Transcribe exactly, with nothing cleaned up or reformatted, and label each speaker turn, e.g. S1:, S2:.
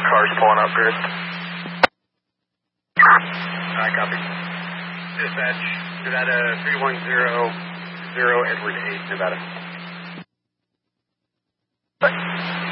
S1: Cars pulling up grid.
S2: Alright, copy. Dispatch, Nevada three one zero zero Edward eight, Nevada.
S1: Bye.